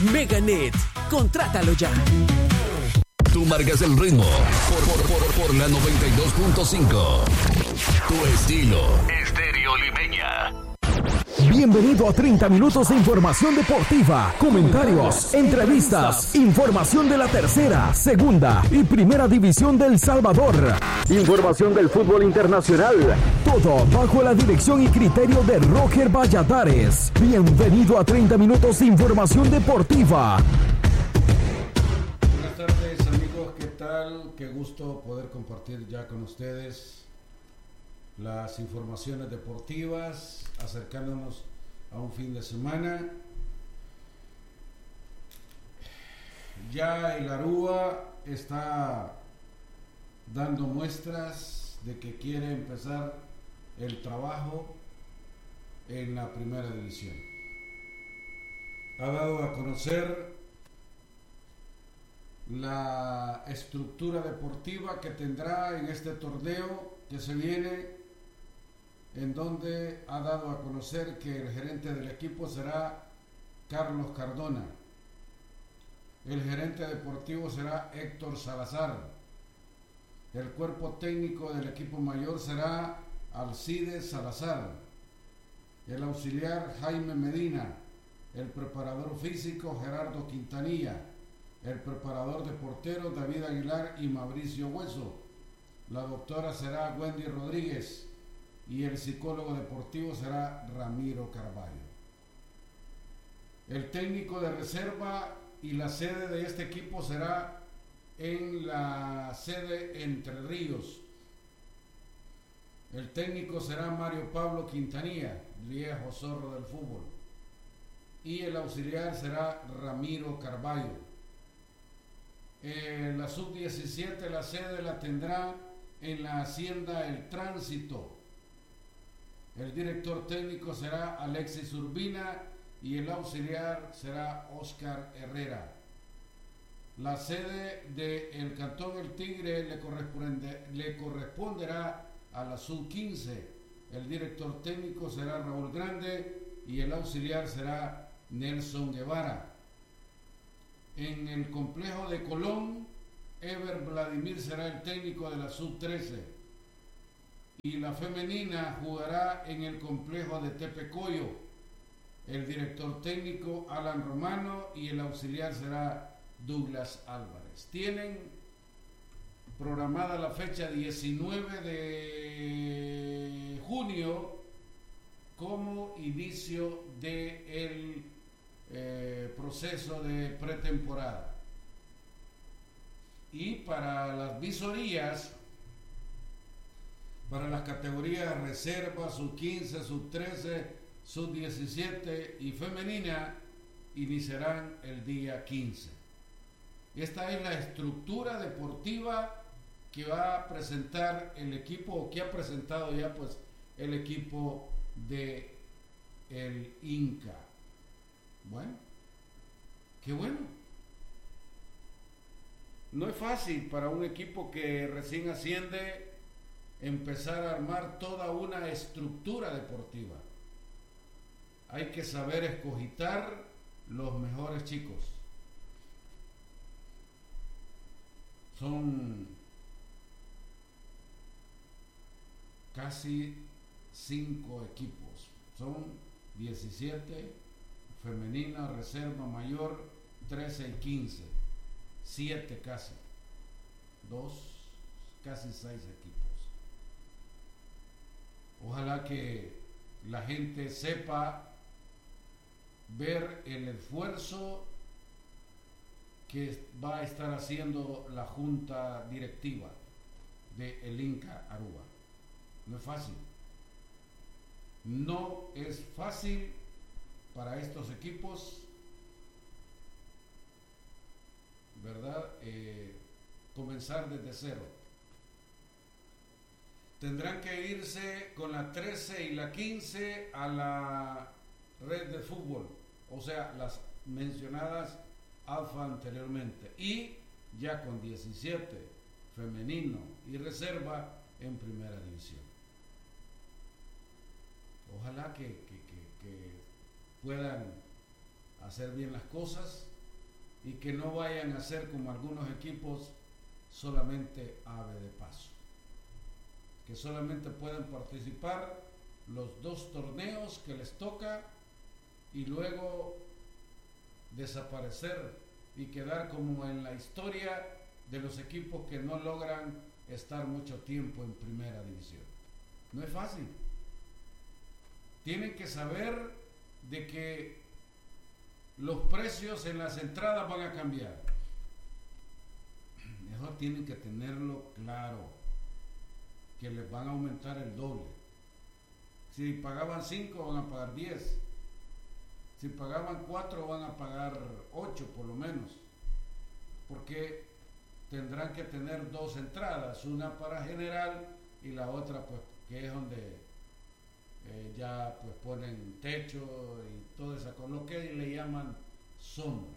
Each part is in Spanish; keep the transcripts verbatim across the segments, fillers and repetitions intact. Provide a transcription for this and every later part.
Meganet, contrátalo ya. Tú marcas el ritmo por, por, por, por la noventa y dos punto cinco. Tu estilo. Estéreo Limeña. Bienvenido a treinta minutos de información deportiva, comentarios, entrevistas, información de la tercera, segunda y primera división del Salvador, información del fútbol internacional, todo bajo la dirección y criterio de Roger Valladares. Bienvenido a treinta minutos de información deportiva. Buenas tardes, amigos, ¿qué tal? Qué gusto poder compartir ya con ustedes las informaciones deportivas, acercándonos a un fin de semana. Ya el Aruba está dando muestras de que quiere empezar el trabajo en la primera división. Ha dado a conocer la estructura deportiva que tendrá en este torneo que se viene, en donde ha dado a conocer que el gerente del equipo será Carlos Cardona, el gerente deportivo será Héctor Salazar, el cuerpo técnico del equipo mayor será Alcides Salazar, el auxiliar Jaime Medina, el preparador físico Gerardo Quintanilla, el preparador de porteros David Aguilar y Mauricio Hueso, la doctora será Wendy Rodríguez y el psicólogo deportivo será Ramiro Carballo. El técnico de reserva y la sede de este equipo será en la sede Entre Ríos. El técnico será Mario Pablo Quintanilla, viejo zorro del fútbol, y el auxiliar será Ramiro Carballo. Eh, la sub diecisiete, la sede la tendrá en la Hacienda El Tránsito. El director técnico será Alexis Urbina y el auxiliar será Oscar Herrera. La sede del Cantón El Tigre le, corresponde, le corresponderá a la sub quince. El director técnico será Raúl Grande y el auxiliar será Nelson Guevara. En el complejo de Colón, Ever Vladimir será el técnico de la sub trece. Y la femenina jugará en el complejo de Tepecoyo. El director técnico Alan Romano y el auxiliar será Douglas Álvarez. Tienen programada la fecha diecinueve de junio como inicio del eh, proceso de pretemporada. Y para las visorías, para las categorías reserva, sub quince, sub trece, sub diecisiete y femenina, iniciarán el día quince. Esta es la estructura deportiva que va a presentar el equipo, o que ha presentado ya pues el equipo de el Inca. Bueno, qué bueno. No es fácil para un equipo que recién asciende empezar a armar toda una estructura deportiva. Hay que saber escogitar los mejores chicos. Son casi cinco equipos. Son diecisiete, femenina, reserva, mayor, trece y quince. siete casi. Dos, casi seis equipos. Ojalá que la gente sepa ver el esfuerzo que va a estar haciendo la junta directiva de el Inca Aruba. No es fácil. No es fácil para estos equipos, ¿verdad? Eh, comenzar desde cero. Tendrán que irse con la trece y la quince a la red de fútbol, o sea, las mencionadas alfa anteriormente, y ya con diecisiete, femenino y reserva en primera división. Ojalá que, que, que, que puedan hacer bien las cosas y que no vayan a ser como algunos equipos solamente ave de paso, que solamente pueden participar los dos torneos que les toca y luego desaparecer y quedar como en la historia de los equipos que no logran estar mucho tiempo en primera división. No es fácil. Tienen que saber de que los precios en las entradas van a cambiar. Eso tienen que tenerlo claro, que les van a aumentar el doble. Si pagaban cinco van a pagar diez. Si pagaban cuatro van a pagar ocho por lo menos, porque tendrán que tener dos entradas, una para general y la otra pues que es donde eh, ya pues ponen techo y todo eso, con lo que le llaman sombra.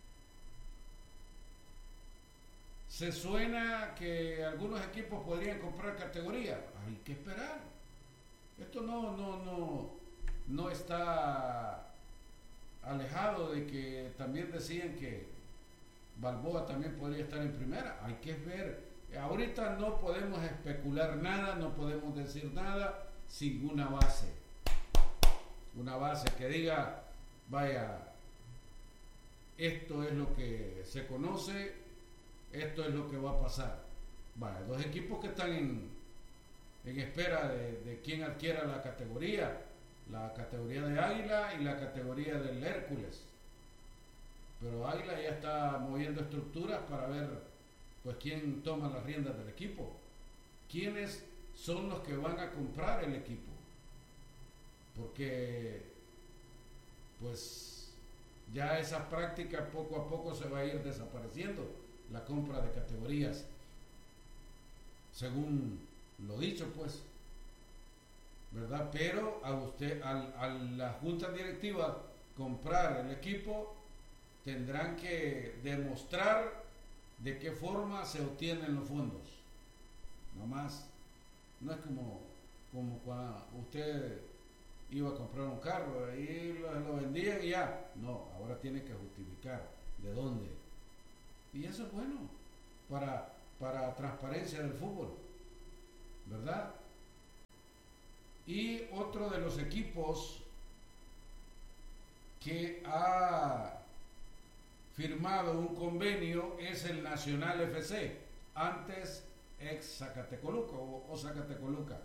Se suena que algunos equipos podrían comprar categoría, hay que esperar. Esto no, no, no, no está alejado de que también decían que Balboa también podría estar en primera. Hay que ver. Ahorita no podemos especular nada, no podemos decir nada sin una base. Una base que diga, vaya, esto es lo que se conoce, esto es lo que va a pasar. Vaya, dos equipos que están en, en espera de, de quién adquiera la categoría. La categoría de Águila y la categoría del Hércules. Pero Águila ya está moviendo estructuras para ver pues quién toma las riendas del equipo, quiénes son los que van a comprar el equipo, porque pues ya esa práctica poco a poco se va a ir desapareciendo, la compra de categorías, según lo dicho pues, ¿verdad? Pero a usted, al, a la junta directiva comprar el equipo, tendrán que demostrar de qué forma se obtienen los fondos. No más, no es como, como cuando usted iba a comprar un carro y lo, lo vendían y ya. No, ahora tiene que justificar de dónde. Y eso es bueno para, para transparencia del fútbol, ¿verdad? Y otro de los equipos que ha firmado un convenio es el Nacional F C, antes ex Zacatecoluca o, o Zacatecoluca.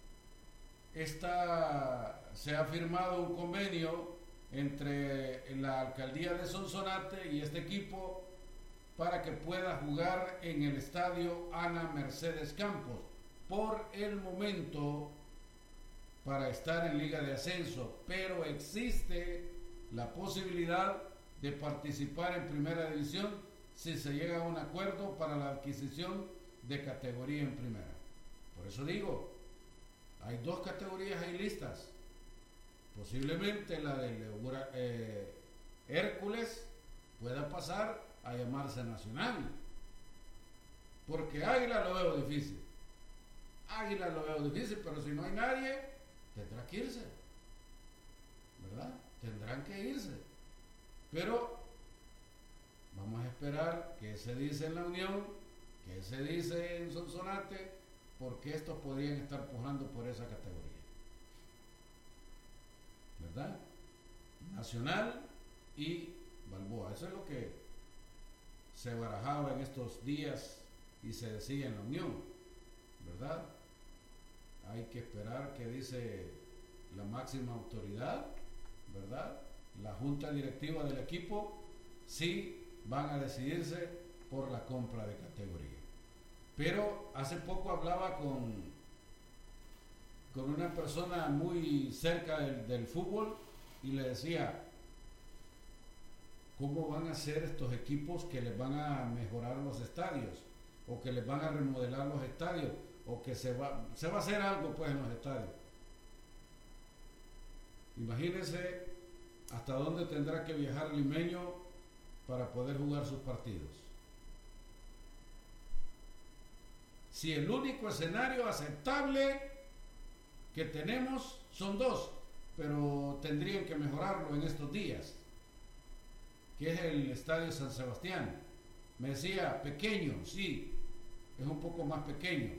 Esta, se ha firmado un convenio entre la alcaldía de Sonsonate y este equipo para que pueda jugar en el estadio Ana Mercedes Campos por el momento, para estar en Liga de Ascenso, pero existe la posibilidad de participar en Primera División si se llega a un acuerdo para la adquisición de categoría en Primera. Por eso digo, hay dos categorías ahí listas. Posiblemente la del eh, Hércules pueda pasar a llamarse Nacional, porque Águila lo veo difícil. Águila lo veo difícil, pero si no hay nadie, tendrá que irse, ¿verdad? Tendrán que irse. Pero vamos a esperar qué se dice en la Unión, qué se dice en Sonsonate, porque estos podrían estar pujando por esa categoría, ¿verdad? Nacional y Balboa. Eso es lo que se barajaba en estos días y se decía en la Unión, ¿verdad? Hay que esperar qué dice la máxima autoridad, ¿verdad? La junta directiva del equipo, si van a decidirse por la compra de categoría. Pero hace poco hablaba con, con una persona muy cerca del, del fútbol y le decía, ¿cómo van a ser estos equipos que les van a mejorar los estadios o que les van a remodelar los estadios o que se va, se va a hacer algo pues en los estadios? Imagínense hasta dónde tendrá que viajar Limeño para poder jugar sus partidos. Si el único escenario aceptable que tenemos son dos, pero tendrían que mejorarlo en estos días, que es el Estadio San Sebastián. Me decía, pequeño, sí, es un poco más pequeño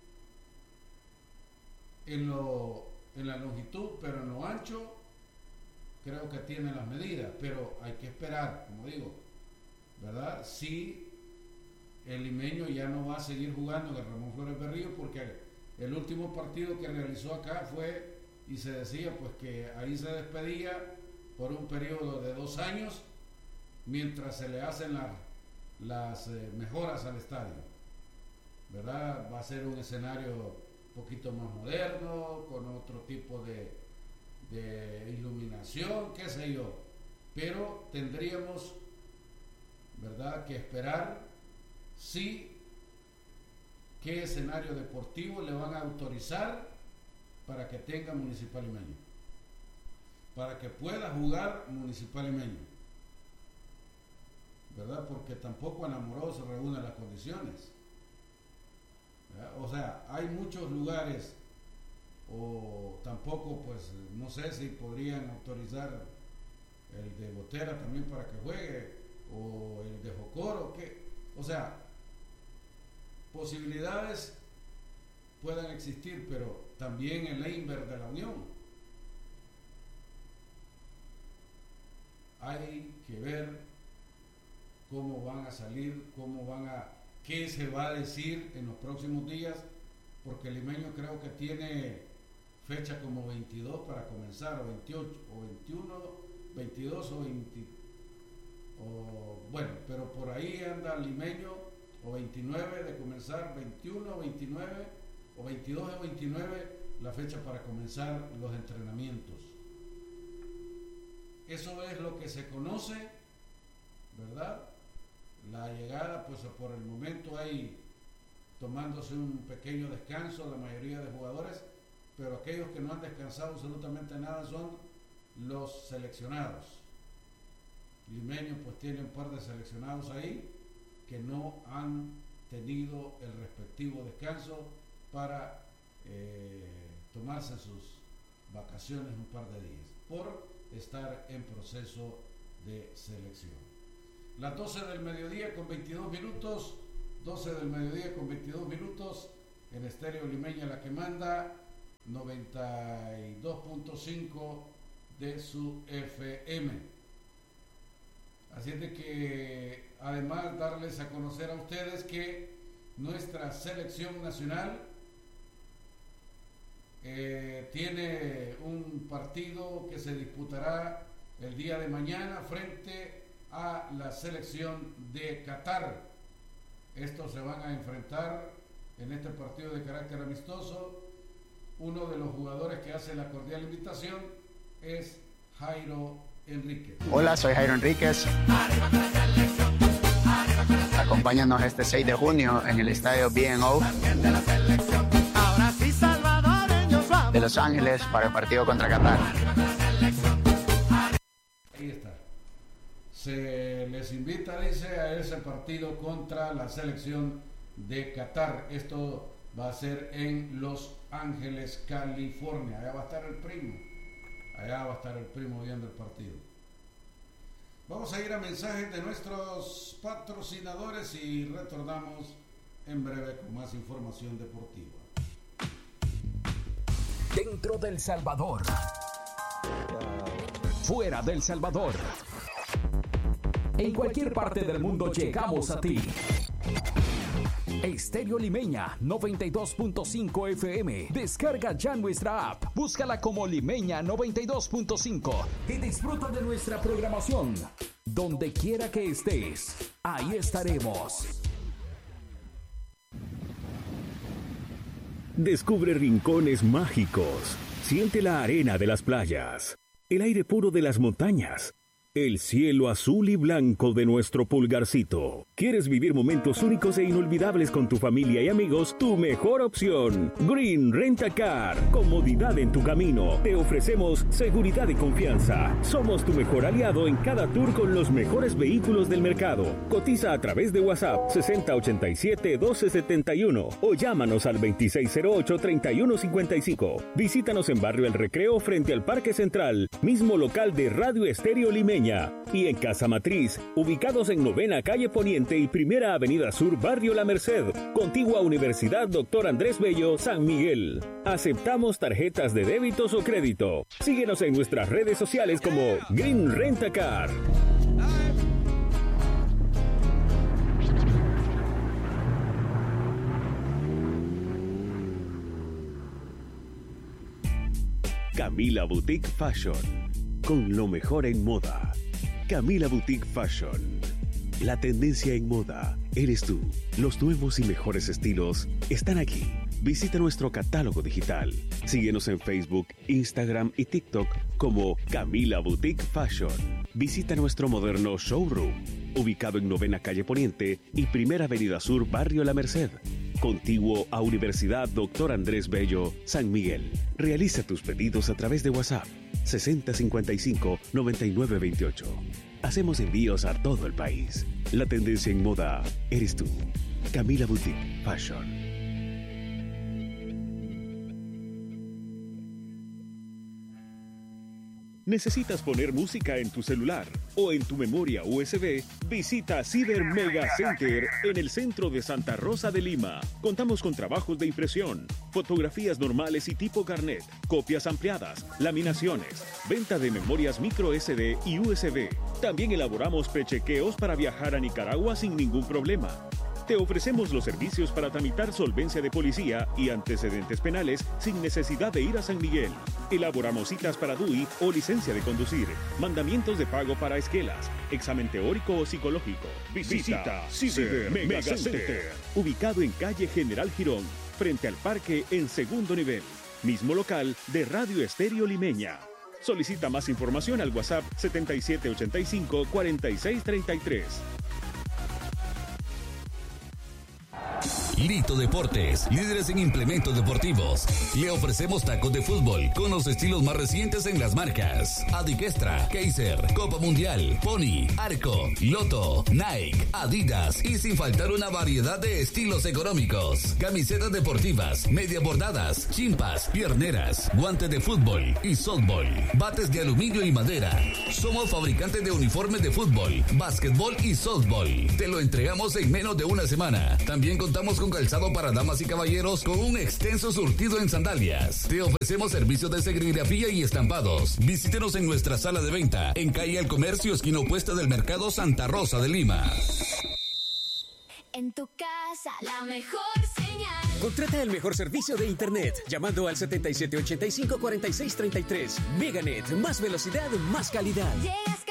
en, lo, en la longitud, pero en lo ancho creo que tiene las medidas, pero hay que esperar, como digo, ¿verdad? Si el limeño ya no va a seguir jugando en el Ramón Flores Berrío, porque el último partido que realizó acá fue, y se decía pues que ahí se despedía por un periodo de dos años mientras se le hacen la, las eh, mejoras al estadio, ¿verdad? Va a ser un escenario un poquito más moderno, con otro tipo de, de iluminación, qué sé yo, pero tendríamos, ¿verdad?, que esperar si qué escenario deportivo le van a autorizar para que tenga Municipal Limeño, para que pueda jugar Municipal Limeño, ¿verdad? Porque tampoco en Amorós reúne las condiciones, ¿verdad? O sea, hay muchos lugares, o tampoco, pues, no sé si podrían autorizar el de Botera también para que juegue, o el de Jocoro, que, o sea, posibilidades puedan existir, pero también el Einber de la Unión. Hay que ver cómo van a salir, cómo van a, qué se va a decir en los próximos días, porque el limeño creo que tiene fecha como veintidós para comenzar, o veintiocho, o veintiuno, veintidós o veinte, o bueno, pero por ahí anda el limeño, o veintinueve de comenzar, veintiuno, veintinueve, o veintidós o veintinueve, la fecha para comenzar los entrenamientos. Eso es lo que se conoce, ¿verdad? La llegada, pues por el momento hay tomándose un pequeño descanso la mayoría de jugadores, pero aquellos que no han descansado absolutamente nada son los seleccionados. Limeño pues tiene un par de seleccionados ahí que no han tenido el respectivo descanso para eh, tomarse sus vacaciones un par de días por estar en proceso de selección. Las doce del mediodía con veintidós minutos, doce del mediodía con veintidós minutos, en Estéreo Limeña la que manda, noventa y dos punto cinco de su F M. Así es de que, además, darles a conocer a ustedes que nuestra selección nacional eh, tiene un partido que se disputará el día de mañana frente a la selección de Qatar. Estos se van a enfrentar en este partido de carácter amistoso. Uno de los jugadores que hace la cordial invitación es Jairo Enríquez. Hola, soy Jairo Enríquez. Acompáñanos este seis de junio en el estadio B and O de Los Ángeles para el partido contra Qatar. Ahí está. Se les invita, dice, a ese partido contra la selección de Qatar. Esto va a ser en Los Ángeles, California. Allá va a estar el primo. Allá va a estar el primo viendo el partido. Vamos a ir a mensajes de nuestros patrocinadores y retornamos en breve con más información deportiva. Dentro del Salvador. Fuera del Salvador. En cualquier parte del mundo llegamos a ti. Estéreo Limeña noventa y dos punto cinco F M. Descarga ya nuestra app. Búscala como Limeña noventa y dos punto cinco y disfruta de nuestra programación. Donde quiera que estés, ahí estaremos. Descubre rincones mágicos. Siente la arena de las playas, el aire puro de las montañas, el cielo azul y blanco de nuestro Pulgarcito. ¿Quieres vivir momentos únicos e inolvidables con tu familia y amigos? Tu mejor opción, Green Rent a Car. Comodidad en tu camino. Te ofrecemos seguridad y confianza. Somos tu mejor aliado en cada tour con los mejores vehículos del mercado. Cotiza a través de WhatsApp sesenta ochenta y siete doce setenta y uno o llámanos al veintiséis cero ocho treinta y uno cincuenta y cinco. Visítanos en Barrio El Recreo frente al Parque Central, mismo local de Radio Estéreo Limeña. Limeña. Y en Casa Matriz, ubicados en Novena Calle Poniente y Primera Avenida Sur, Barrio La Merced, contigua Universidad Doctor Andrés Bello, San Miguel. Aceptamos tarjetas de débitos o crédito. Síguenos en nuestras redes sociales como Green Rent-A-Car. Camila Boutique Fashion, con lo mejor en moda. Camila Boutique Fashion, la tendencia en moda eres tú. Los nuevos y mejores estilos están aquí. Visita nuestro catálogo digital. Síguenos en Facebook, Instagram y TikTok como Camila Boutique Fashion. Visita nuestro moderno showroom, ubicado en Novena Calle Poniente y Primera Avenida Sur, Barrio La Merced, contiguo a Universidad Doctor Andrés Bello, San Miguel. Realiza tus pedidos a través de WhatsApp sesenta cincuenta y cinco noventa y nueve veintiocho. Hacemos envíos a todo el país. La tendencia en moda eres tú. Camila Boutique Fashion. ¿Necesitas poner música en tu celular o en tu memoria U S B? Visita Ciber Mega Center en el centro de Santa Rosa de Lima. Contamos con trabajos de impresión, fotografías normales y tipo carnet, copias ampliadas, laminaciones, venta de memorias micro S D y U S B. También elaboramos prechequeos para viajar a Nicaragua sin ningún problema. Te ofrecemos los servicios para tramitar solvencia de policía y antecedentes penales sin necesidad de ir a San Miguel. Elaboramos citas para D U I o licencia de conducir, mandamientos de pago para esquelas, examen teórico o psicológico. Visita Ciber Mega Center, ubicado en calle General Girón, frente al parque en segundo nivel. Mismo local de Radio Estéreo Limeña. Solicita más información al WhatsApp setenta y siete ochenta y cinco cuarenta y seis treinta y tres. Lito Deportes, líderes en implementos deportivos. Le ofrecemos tacos de fútbol con los estilos más recientes en las marcas Adiquestra, Kaiser, Copa Mundial, Pony, Arco, Loto, Nike, Adidas y sin faltar una variedad de estilos económicos. Camisetas deportivas, media bordadas, chimpas, pierneras, guantes de fútbol y softball, bates de aluminio y madera. Somos fabricantes de uniformes de fútbol, básquetbol y softball. Te lo entregamos en menos de una semana. También contamos con calzado para damas y caballeros con un extenso surtido en sandalias. Te ofrecemos servicios de serigrafía y estampados. Visítenos en nuestra sala de venta en calle El Comercio, esquina opuesta del Mercado Santa Rosa de Lima. En tu casa, la mejor señal. Contrata el mejor servicio de internet llamando al setenta y siete ochenta y cinco cuarenta y seis treinta y tres. Meganet, más velocidad, más calidad. Llegas